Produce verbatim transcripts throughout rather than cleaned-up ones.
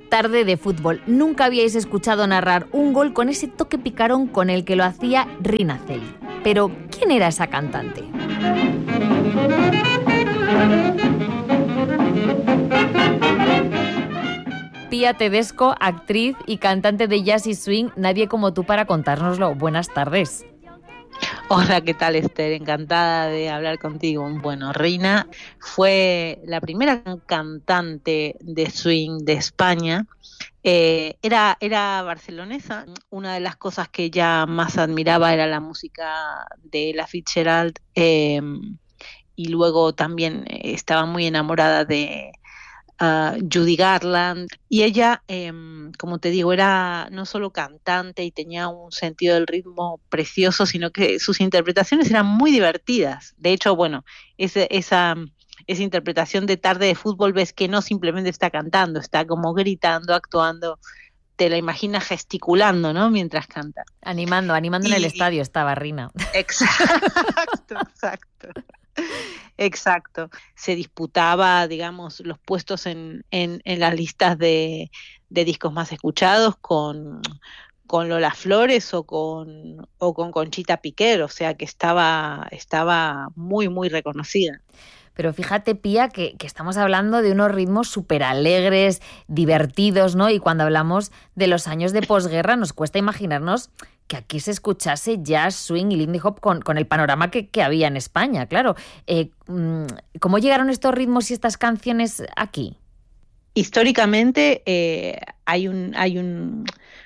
Tarde de fútbol. Nunca habíais escuchado narrar un gol con ese toque picarón con el que lo hacía Rina Celi. Pero, ¿quién era esa cantante? Pía Tedesco, actriz y cantante de jazz y swing, nadie como tú para contárnoslo. Buenas tardes. Hola, ¿qué tal, Esther? Encantada de hablar contigo. Bueno, Rina fue la primera cantante de swing de España. Eh, era, era barcelonesa. Una de las cosas que ella más admiraba era la música de Ella Fitzgerald, eh, y luego también estaba muy enamorada de Uh, Judy Garland, y ella, eh, como te digo, era no solo cantante y tenía un sentido del ritmo precioso, sino que sus interpretaciones eran muy divertidas. De hecho, bueno, ese, esa, esa interpretación de Tarde de fútbol, ves que no simplemente está cantando, está como gritando, actuando, te la imaginas gesticulando, ¿no?, mientras canta. Animando, animando y... en el estadio estaba Rina. Exacto, exacto. Exacto. Se disputaba, digamos, los puestos en, en, en las listas de, de discos más escuchados con, con Lola Flores o con, o con Conchita Piquer, o sea que estaba, estaba muy, muy reconocida. Pero fíjate, Pía, que, que estamos hablando de unos ritmos súper alegres, divertidos, ¿no? Y cuando hablamos de los años de posguerra nos cuesta imaginarnos que aquí se escuchase jazz, swing y lindy hop con, con el panorama que, que había en España, claro. Eh, ¿Cómo llegaron estos ritmos y estas canciones aquí? Históricamente eh, hay un hay un,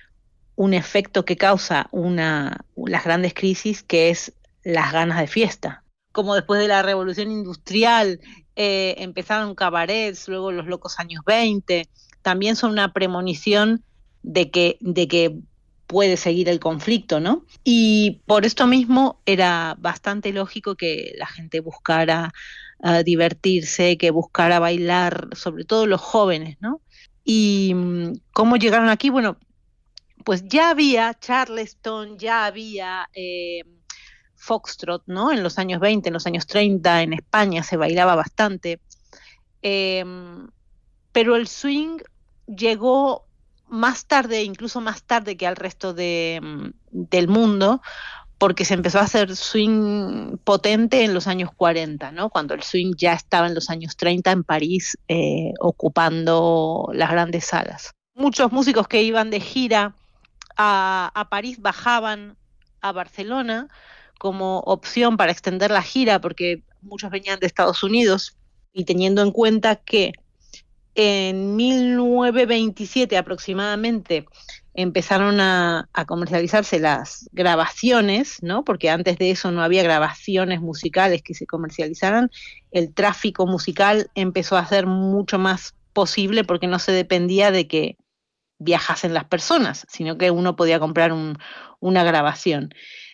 un efecto que causa una, las grandes crisis, que es las ganas de fiesta. Como después de la Revolución Industrial eh, empezaron cabarets, luego los locos años veinte, también son una premonición de que, de que puede seguir el conflicto, ¿no? Y por esto mismo era bastante lógico que la gente buscara uh, divertirse, que buscara bailar, sobre todo los jóvenes, ¿no? Y ¿cómo llegaron aquí? Bueno, pues ya había Charleston, ya había eh, Foxtrot, ¿no? En los años veinte, en los años treinta, en España se bailaba bastante. Eh, pero el swing llegó más tarde, incluso más tarde que al resto de, del mundo, porque se empezó a hacer swing potente en los años cuarenta, ¿no? Cuando el swing ya estaba en los años treinta en París, eh, ocupando las grandes salas. Muchos músicos que iban de gira a, a París bajaban a Barcelona como opción para extender la gira, porque muchos venían de Estados Unidos, y teniendo en cuenta que en mil novecientos veintisiete aproximadamente empezaron a, a comercializarse las grabaciones, ¿no? Porque antes de eso no había grabaciones musicales que se comercializaran. El tráfico musical empezó a ser mucho más posible porque no se dependía de que viajasen las personas, sino que uno podía comprar un, una grabación.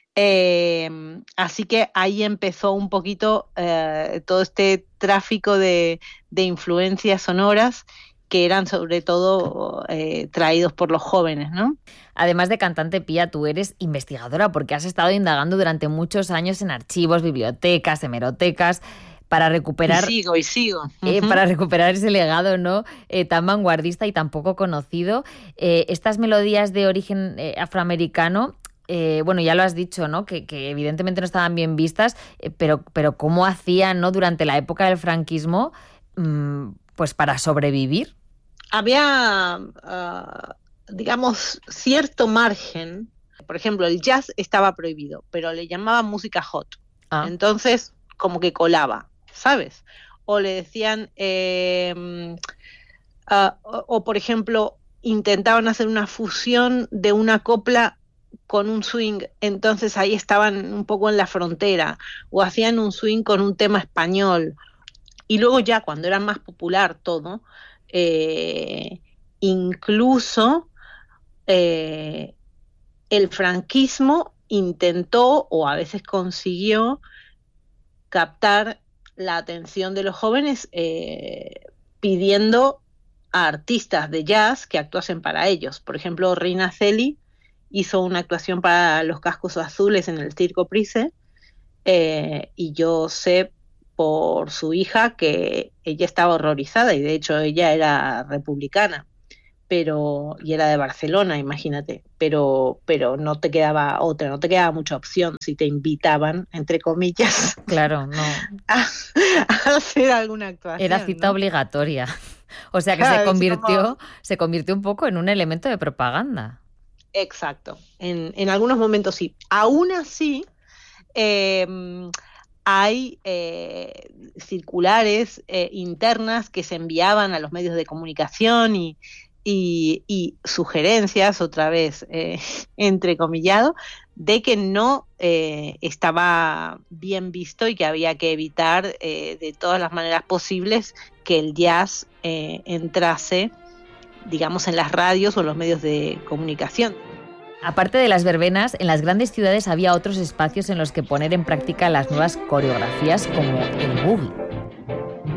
Eh, así que ahí empezó un poquito eh, todo este tráfico de, de influencias sonoras que eran sobre todo eh, traídos por los jóvenes, ¿no? Además de cantante, Pía, tú eres investigadora porque has estado indagando durante muchos años en archivos, bibliotecas, hemerotecas, para recuperar... Y sigo, y sigo. Eh, uh-huh. Para recuperar ese legado, ¿no? Eh, tan vanguardista y tan poco conocido. Eh, estas melodías de origen eh, afroamericano... Eh, bueno, ya lo has dicho, ¿no? Que, que evidentemente no estaban bien vistas, eh, pero, pero ¿cómo hacían, ¿no?, durante la época del franquismo, mmm, pues para sobrevivir? Había, uh, digamos, cierto margen. Por ejemplo, el jazz estaba prohibido, pero le llamaban música hot. Ah. Entonces, como que colaba, ¿sabes? O le decían, eh, uh, o, o por ejemplo, intentaban hacer una fusión de una copla con un swing, entonces ahí estaban un poco en la frontera, o hacían un swing con un tema español. Y luego ya cuando era más popular todo, eh, incluso eh, el franquismo intentó, o a veces consiguió, captar la atención de los jóvenes eh, pidiendo a artistas de jazz que actuasen para ellos. Por ejemplo, Rina Celi hizo una actuación para Los Cascos Azules en el Circo Price, eh, y yo sé por su hija que ella estaba horrorizada, y de hecho ella era republicana, pero y era de Barcelona, imagínate, pero pero no te quedaba otra, no te quedaba mucha opción si te invitaban, entre comillas, claro, no, a, a hacer alguna actuación. Era cita ¿no? obligatoria. O sea que Claro, se es convirtió, como- se convirtió un poco en un elemento de propaganda. Exacto, en, en algunos momentos sí. Aún así, eh, hay eh, circulares eh, internas que se enviaban a los medios de comunicación y, y, y sugerencias, otra vez eh, entrecomillado, de que no eh, estaba bien visto y que había que evitar eh, de todas las maneras posibles que el jazz eh, entrase, digamos, en las radios o en los medios de comunicación. Aparte de las verbenas, en las grandes ciudades había otros espacios en los que poner en práctica las nuevas coreografías como el boogie.